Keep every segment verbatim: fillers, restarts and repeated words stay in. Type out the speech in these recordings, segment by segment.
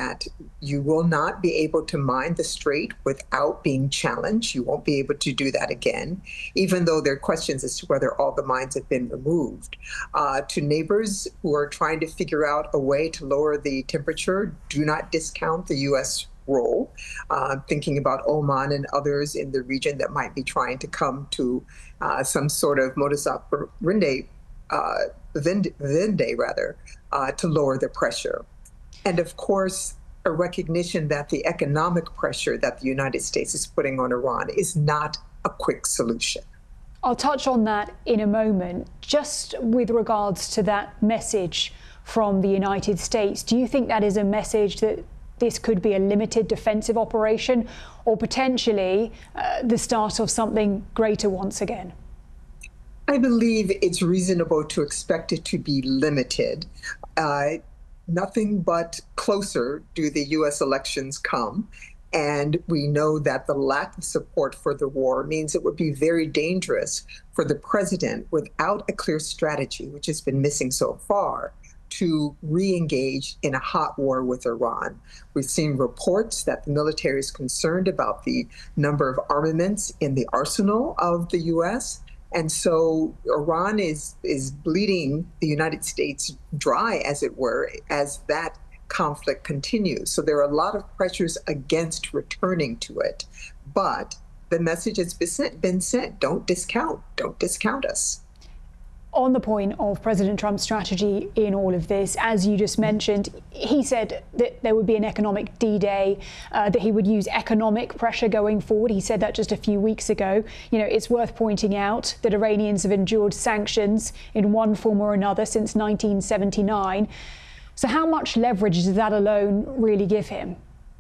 that you will not be able to mine the strait without being challenged. You won't be able to do that again, even though there are questions as to whether all the mines have been removed. Uh, to neighbors who are trying to figure out a way to lower the temperature, do not discount the U S role, uh, thinking about Oman and others in the region that might be trying to come to uh, some sort of modus operandi, uh, vivendi rather, uh, to lower the pressure. And of course, a recognition that the economic pressure that the United States is putting on Iran is not a quick solution. I'll touch on that in a moment. Just with regards to that message from the United States, do you think that is a message that this could be a limited defensive operation or potentially uh, the start of something greater once again? I believe it's reasonable to expect it to be limited. Uh, nothing but closer do the U S elections come. And we know that the lack of support for the war means it would be very dangerous for the president, without a clear strategy, which has been missing so far, to re-engage in a hot war with Iran. We've seen reports that the military is concerned about the number of armaments in the arsenal of the U S. And so Iran is, is bleeding the United States dry, as it were, as that conflict continues. So there are a lot of pressures against returning to it. But the message has been sent, been sent. Don't discount. Don't discount us. On the point of President Trump's strategy in all of this, as you just mentioned, he said that there would be an economic D-Day, uh, that he would use economic pressure going forward. He said that just a few weeks ago. You know, it's worth pointing out that Iranians have endured sanctions in one form or another since nineteen seventy-nine. So how much leverage does that alone really give him?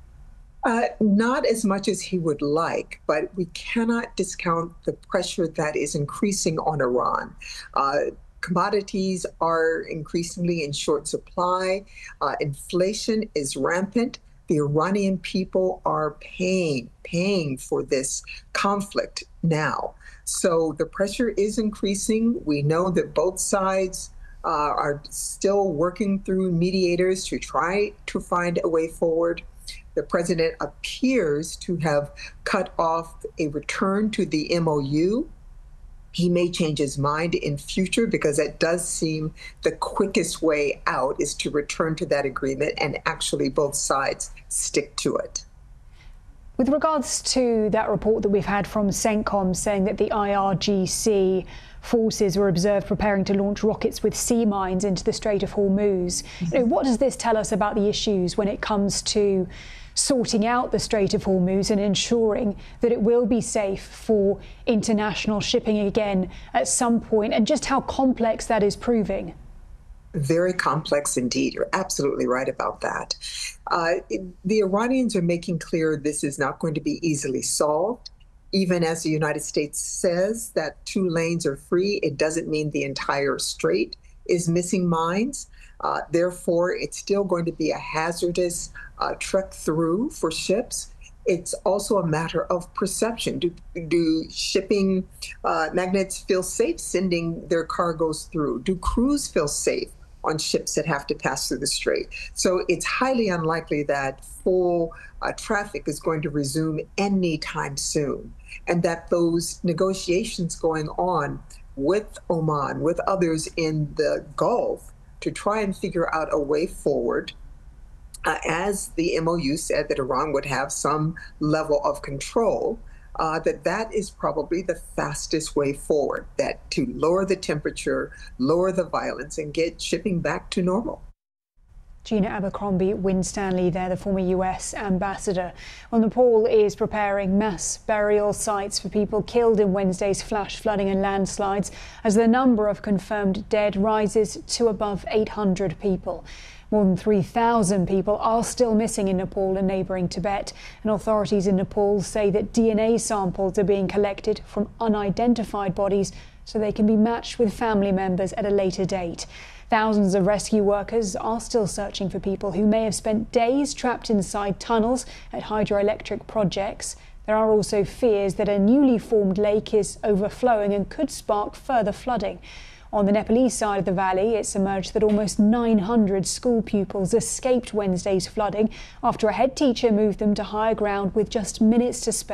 Uh, not as much as he would like, but we cannot discount the pressure that is increasing on Iran. Uh, commodities are increasingly in short supply. Uh, inflation is rampant. The Iranian people are paying, paying for this conflict now. So the pressure is increasing. We know that both sides uh, are still working through mediators to try to find a way forward. The president appears to have cut off a return to the M O U. He may change his mind in future, because it does seem the quickest way out is to return to that agreement and actually both sides stick to it. With regards to that report that we've had from CENTCOM saying that the I R G C forces were observed preparing to launch rockets with sea mines into the Strait of Hormuz, you know, what does this tell us about the issues when it comes to sorting out the Strait of Hormuz and ensuring that it will be safe for international shipping again at some point, and just how complex that is proving? Very complex indeed. You're absolutely right about that. Uh, it, the Iranians are making clear this is not going to be easily solved. Even as the United States says that two lanes are free, it doesn't mean the entire strait is missing mines. Uh, therefore, it's still going to be a hazardous uh, trek through for ships. It's also a matter of perception. Do, do shipping uh, magnates feel safe sending their cargoes through? Do crews feel safe on ships that have to pass through the strait? So it's highly unlikely that full uh, traffic is going to resume anytime soon, and that those negotiations going on with Oman, with others in the Gulf, to try and figure out a way forward, uh, as the M O U said that Iran would have some level of control, uh, that that is probably the fastest way forward, that to lower the temperature, lower the violence, and get shipping back to normal. Gina Abercrombie Winstanley there, the former U S ambassador. Well, Nepal is preparing mass burial sites for people killed in Wednesday's flash flooding and landslides, as the number of confirmed dead rises to above eight hundred people. More than three thousand people are still missing in Nepal and neighbouring Tibet, and authorities in Nepal say that D N A samples are being collected from unidentified bodies so they can be matched with family members at a later date. Thousands of rescue workers are still searching for people who may have spent days trapped inside tunnels at hydroelectric projects. There are also fears that a newly formed lake is overflowing and could spark further flooding. On the Nepalese side of the valley, it's emerged that almost nine hundred school pupils escaped Wednesday's flooding after a head teacher moved them to higher ground with just minutes to spare.